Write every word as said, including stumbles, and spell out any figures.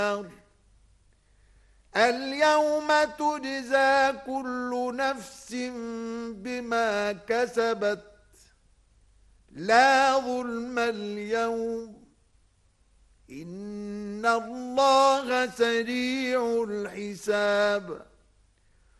اليوم تجزى كل نفس بما كسبت لا ظلم اليوم إن الله سريع الحساب